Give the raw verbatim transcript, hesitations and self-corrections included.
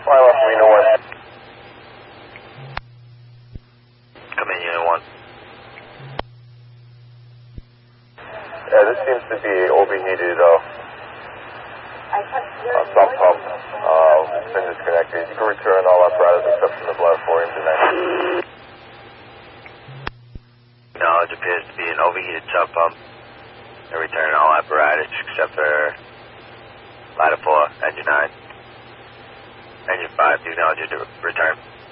Fly off Unit one. Come in, Unit one. Yeah, this seems to be overheated uh, uh, sump pump. Uh, it's been disconnected. You can return all apparatus except for the blood for internet. No, it appears to be an overheated sump pump. And return all apparatus except for ladder four, engine nine. Engine five, do acknowledge your return.